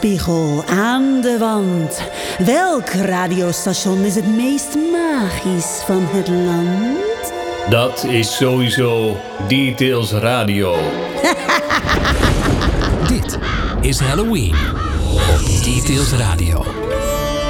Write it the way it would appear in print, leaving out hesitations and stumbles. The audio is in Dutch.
Spiegel aan de wand. Welk radiostation is het meest magisch van het land? Dat is sowieso Details Radio. Dit is Halloween op Details Radio.